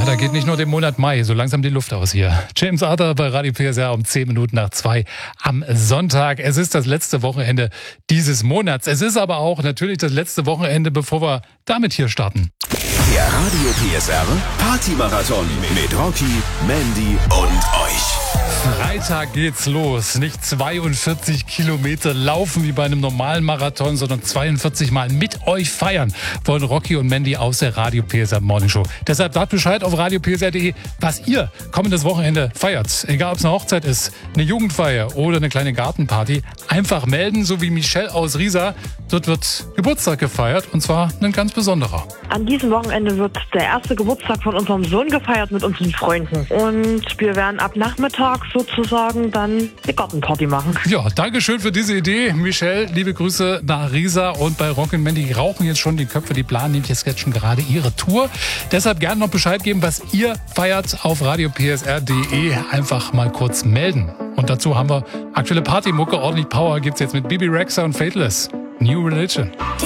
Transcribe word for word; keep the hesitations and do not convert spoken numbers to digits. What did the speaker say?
Ja, da geht nicht nur den Monat Mai so langsam die Luft aus hier. James Arthur bei Radio P S R um zehn Minuten nach zwei am Sonntag. Es ist das letzte Wochenende dieses Monats. Es ist aber auch natürlich das letzte Wochenende, bevor wir damit hier starten. Der Radio P S R Party-Marathon mit Rocky, Mandy und euch. Freitag geht's los. Nicht zweiundvierzig Kilometer laufen wie bei einem normalen Marathon, sondern zweiundvierzig Mal mit euch feiern wollen Rocky und Mandy aus der Radio P S R Morning Show. Deshalb sagt Bescheid auf radio p s r punkt d e, was ihr kommendes Wochenende feiert. Egal, ob es eine Hochzeit ist, eine Jugendfeier oder eine kleine Gartenparty. Einfach melden, so wie Michelle aus Riesa. Dort wird Geburtstag gefeiert und zwar ein ganz besonderer. An diesem Wochenende wird der erste Geburtstag von unserem Sohn gefeiert mit unseren Freunden. Und wir werden ab Nachmittag sozusagen dann eine Gartenparty machen. Ja, Dankeschön für diese Idee. Michelle, liebe Grüße nach Riesa. Und bei Rock und Mandy rauchen jetzt schon die Köpfe, die planen nämlich jetzt schon gerade ihre Tour. Deshalb gerne noch Bescheid geben, was ihr feiert auf radio p s r punkt d e. Einfach mal kurz melden. Und dazu haben wir aktuelle Partymucke, ordentlich Power gibt's jetzt mit Bibi Rexha und Faithless. New Religion.